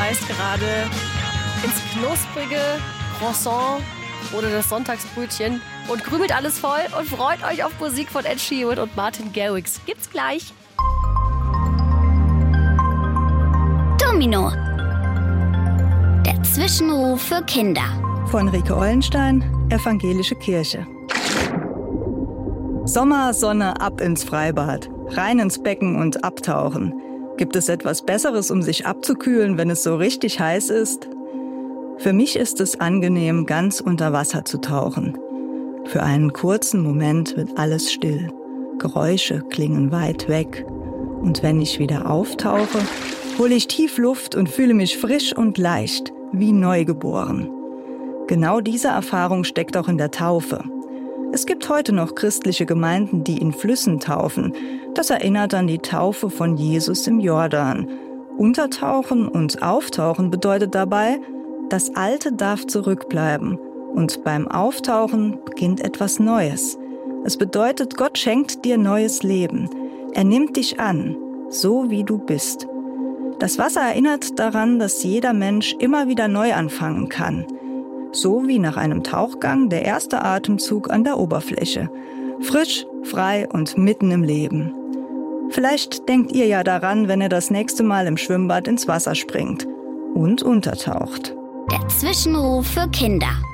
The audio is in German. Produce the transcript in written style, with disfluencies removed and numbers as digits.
beißt gerade ins knusprige Croissant oder das Sonntagsbrötchen und krümelt alles voll und freut euch auf Musik von Ed Sheeran und Martin Garrix. Gibt's gleich. Domino. Der Zwischenruf für Kinder. Von Rike Eulenstein, Evangelische Kirche. Sommer, Sonne, ab ins Freibad. Rein ins Becken und abtauchen. Gibt es etwas Besseres, um sich abzukühlen, wenn es so richtig heiß ist? Für mich ist es angenehm, ganz unter Wasser zu tauchen. Für einen kurzen Moment wird alles still. Geräusche klingen weit weg. Und wenn ich wieder auftauche, hole ich tief Luft und fühle mich frisch und leicht, wie neugeboren. Genau diese Erfahrung steckt auch in der Taufe. Es gibt heute noch christliche Gemeinden, die in Flüssen taufen. Das erinnert an die Taufe von Jesus im Jordan. Untertauchen und Auftauchen bedeutet dabei, das Alte darf zurückbleiben. Und beim Auftauchen beginnt etwas Neues. Es bedeutet, Gott schenkt dir neues Leben. Er nimmt dich an, so wie du bist. Das Wasser erinnert daran, dass jeder Mensch immer wieder neu anfangen kann. So wie nach einem Tauchgang der erste Atemzug an der Oberfläche. Frisch, frei und mitten im Leben. Vielleicht denkt ihr ja daran, wenn ihr das nächste Mal im Schwimmbad ins Wasser springt und untertaucht. Der Zwischenruf für Kinder.